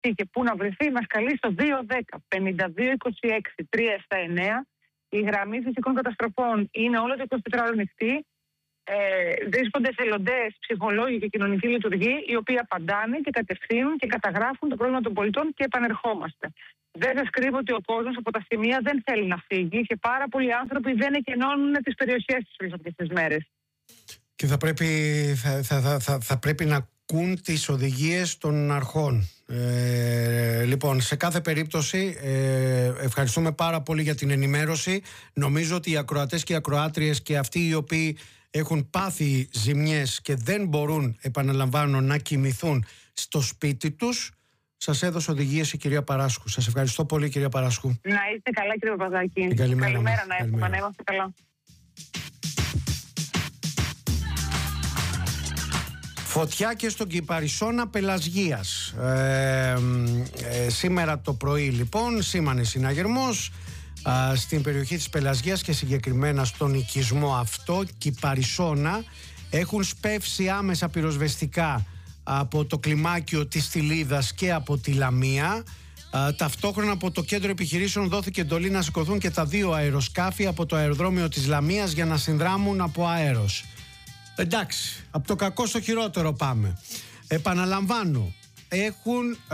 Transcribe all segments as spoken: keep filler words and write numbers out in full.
τι και πού να βρεθεί, μας καλεί στο δύο δέκα πενήντα δύο είκοσι έξι τρία εννιά. Η γραμμή φυσικών καταστροφών είναι όλο το εικοσιτετράωρο ανοιχτή. Ε, βρίσκονται εθελοντές, ψυχολόγοι και κοινωνικοί λειτουργοί, οι οποίοι απαντάνε και κατευθύνουν και καταγράφουν το πρόβλημα των πολιτών και επανερχόμαστε. Δεν σας κρύβω ότι ο κόσμος από τα σημεία δεν θέλει να φύγει και πάρα πολλοί άνθρωποι δεν εκενώνουν τις περιοχές τους αυτές τις μέρες. Και θα πρέπει, θα, θα, θα, θα πρέπει να ακούν τις οδηγίες των αρχών. Ε, λοιπόν, σε κάθε περίπτωση ε, ευχαριστούμε πάρα πολύ για την ενημέρωση. Νομίζω ότι οι ακροατές και οι ακροάτριες και αυτοί οι οποίοι έχουν πάθει ζημιές και δεν μπορούν, επαναλαμβάνω, να κοιμηθούν στο σπίτι τους, σας έδωσε οδηγίες η κυρία Παράσχου. Σας ευχαριστώ πολύ, κυρία Παράσχου. Να είστε καλά, κύριε Παπαδάκη. Καλημέρα, καλημέρα να έχουμε, να είμαστε καλά. Φωτιά και στον Κυπαρισώνα Πελασγίας. Ε, ε, σήμερα το πρωί λοιπόν σήμανε συναγερμός ε, στην περιοχή της Πελασγίας και συγκεκριμένα στον οικισμό αυτό Κυπαρισώνα. Έχουν σπεύσει άμεσα πυροσβεστικά από το κλιμάκιο της Τιλίδας και από τη Λαμία. Ε, ταυτόχρονα από το κέντρο επιχειρήσεων δόθηκε εντολή να σηκωθούν και τα δύο αεροσκάφη από το αεροδρόμιο της Λαμίας για να συνδράμουν από αέρος. Εντάξει, από το κακό στο χειρότερο πάμε. Επαναλαμβάνω, έχουν ε,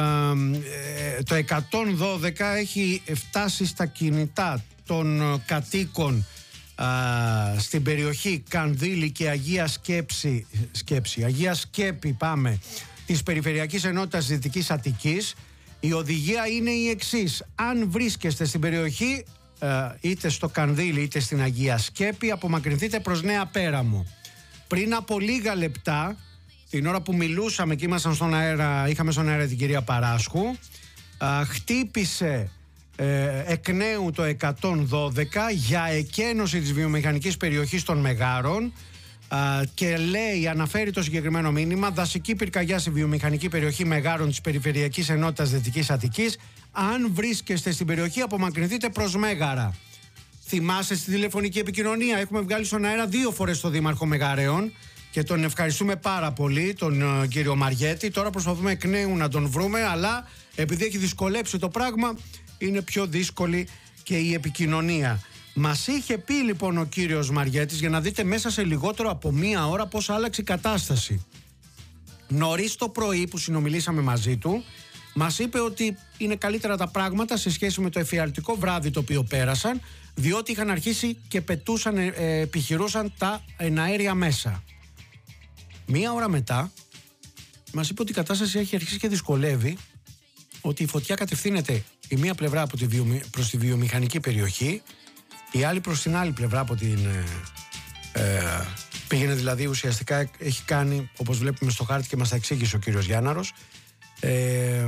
ε, το εκατόν δώδεκα έχει φτάσει στα κινητά των κατοίκων ε, στην περιοχή Κανδύλη και Αγία Σκέψη, Σκέψη, Αγία Σκέπη πάμε, της Περιφερειακής Ενότητας Δυτικής Αττικής. Η οδηγία είναι η εξής: αν βρίσκεστε στην περιοχή ε, είτε στο Κανδύλη είτε στην Αγία Σκέπη, απομακρυνθείτε προς Νέα Πέραμο. Πριν από λίγα λεπτά, την ώρα που μιλούσαμε και ήμασταν στον αέρα, είχαμε στον αέρα την κυρία Παράσχου, α, χτύπησε ε, εκ νέου το εκατόν δώδεκα για εκένωση της βιομηχανικής περιοχής των Μεγάρων α, και λέει, αναφέρει το συγκεκριμένο μήνυμα: δασική πυρκαγιά στη βιομηχανική περιοχή Μεγάρων της Περιφερειακής Ενότητας Δυτικής Αττικής. Αν βρίσκεστε στην περιοχή, απομακρυνθείτε προς Μέγαρα. Θυμάσαι στη τηλεφωνική επικοινωνία, έχουμε βγάλει στον αέρα δύο φορές τον Δήμαρχο Μεγαρέων και τον ευχαριστούμε πάρα πολύ, τον uh, κύριο Μαριέτη. Τώρα προσπαθούμε εκ νέου να τον βρούμε, αλλά επειδή έχει δυσκολέψει το πράγμα, είναι πιο δύσκολη και η επικοινωνία. Μας είχε πει λοιπόν ο κύριος Μαριέτης, για να δείτε μέσα σε λιγότερο από μία ώρα πώς άλλαξε η κατάσταση. Νωρίς το πρωί που συνομιλήσαμε μαζί του, μας είπε ότι είναι καλύτερα τα πράγματα σε σχέση με το εφιαλτικό βράδυ το οποίο πέρασαν, διότι είχαν αρχίσει και πετούσαν, ε, επιχειρούσαν τα εναέρια μέσα. Μία ώρα μετά μας είπε ότι η κατάσταση έχει αρχίσει και δυσκολεύει, ότι η φωτιά κατευθύνεται η μία πλευρά από τη βιομη... προς τη βιομηχανική περιοχή, η άλλη προς την άλλη πλευρά από την... Ε, ε, πήγαινε δηλαδή ουσιαστικά, έχει κάνει, όπως βλέπουμε στο χάρτη και μας τα εξήγησε ο κύριος Γιάνναρος, ε,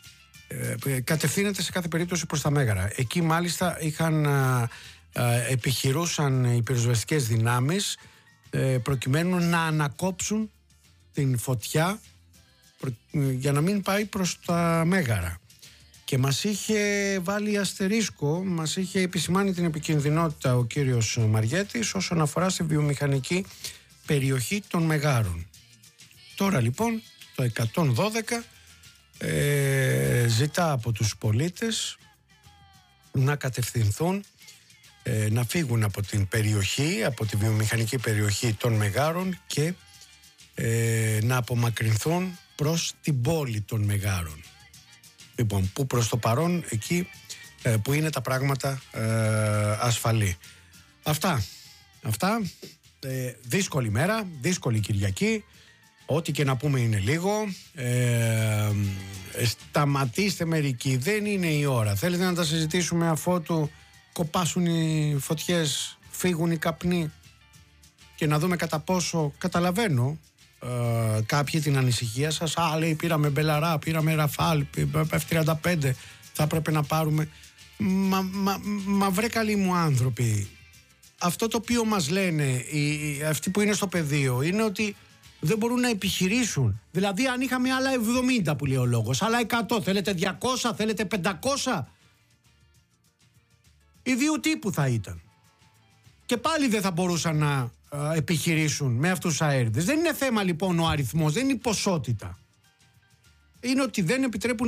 ε, κατευθύνεται σε κάθε περίπτωση προς τα Μέγαρα. Εκεί μάλιστα είχαν, ε, ε, επιχειρούσαν οι πυροσβεστικές δυνάμεις ε, προκειμένου να ανακόψουν την φωτιά προ, για να μην πάει προς τα Μέγαρα. Και μας είχε βάλει αστερίσκο, μας είχε επισημάνει την επικινδυνότητα ο κύριος Μαριέτης όσον αφορά στη βιομηχανική περιοχή των Μεγάρων. Τώρα λοιπόν το εκατόν δώδεκα ε, ζητά από τους πολίτες να κατευθυνθούν, ε, να φύγουν από την περιοχή, από τη βιομηχανική περιοχή των Μεγάρων και ε, να απομακρυνθούν προς την πόλη των Μεγάρων. Λοιπόν, που προς το παρόν εκεί ε, που είναι τα πράγματα ε, ασφαλή. Αυτά, αυτά ε, δύσκολη μέρα, δύσκολη Κυριακή. Ό,τι και να πούμε είναι λίγο. ε, Σταματήστε μερικοί, δεν είναι η ώρα. Θέλετε να τα συζητήσουμε αφότου κοπάσουν οι φωτιές, φύγουν οι καπνοί και να δούμε κατά πόσο, καταλαβαίνω Uh, κάποιοι την ανησυχία σας. Α, λέει, πήραμε Μπελαρά, πήραμε Ραφάλ, εφ τριάντα πέντε, θα πρέπει να πάρουμε. Μα, μα, μα βρε καλοί μου άνθρωποι, αυτό το οποίο μας λένε οι, οι, αυτοί που είναι στο πεδίο είναι ότι δεν μπορούν να επιχειρήσουν. Δηλαδή αν είχαμε άλλα εβδομήντα που λέει ο λόγος, άλλα εκατό, θέλετε διακόσια, θέλετε πεντακόσια, ιδίου τύπου θα ήταν. Και πάλι δεν θα μπορούσαν να α, επιχειρήσουν με αυτούς τους αέριδες. Δεν είναι θέμα λοιπόν ο αριθμός, δεν είναι η ποσότητα. είναι ότι δεν επιτρέπουν